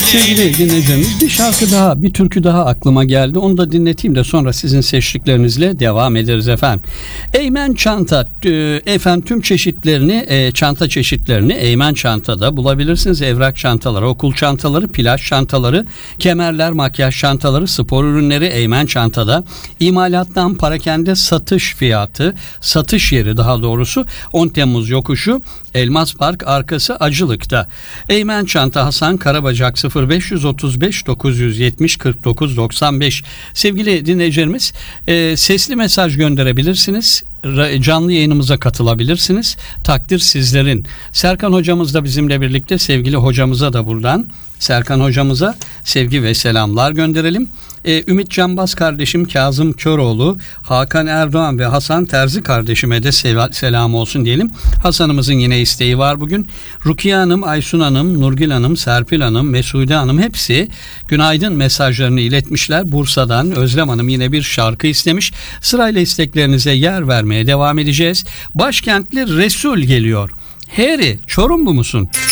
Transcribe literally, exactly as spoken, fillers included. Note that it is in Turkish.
sevgili dinleyicilerimiz, bir şarkı daha, bir türkü daha aklıma geldi. Onu da dinleteyim de sonra sizin seçtiklerinizle devam ederiz efendim. Eymen çanta, e, efendim tüm çeşitlerini, e, çanta çeşitlerini Eymen çantada bulabilirsiniz. Evrak çantaları, okul çantaları, plaj çantaları, kemerler, makyaj çantaları, spor ürünleri Eymen çantada. İmalattan parakende satış fiyatı, satış yeri daha doğrusu on Temmuz yokuşu, Elmas Park arkası Acılık'ta. Eymen çanta, Hasan Karabacak, sıfır beş otuz beş dokuz yüz yetmiş kırk dokuz doksan beş. Sevgili dinleyicilerimiz, e, sesli mesaj gönderebilirsiniz. Canlı yayınımıza katılabilirsiniz. Takdir sizlerin. Serkan hocamız da bizimle birlikte. Sevgili hocamıza da buradan, Serkan hocamıza sevgi ve selamlar gönderelim. Ee, Ümit Canbaz kardeşim, Kazım Köroğlu, Hakan Erdoğan ve Hasan Terzi kardeşime de sev- selam olsun diyelim. Hasan'ımızın yine isteği var bugün. Rukiye Hanım, Aysun Hanım, Nurgül Hanım, Serpil Hanım, Mesude Hanım hepsi günaydın mesajlarını iletmişler. Bursa'dan Özlem Hanım yine bir şarkı istemiş. Sırayla isteklerinize yer vermeye devam edeceğiz. Başkentli Resul geliyor. Heri, Çorumlu musun?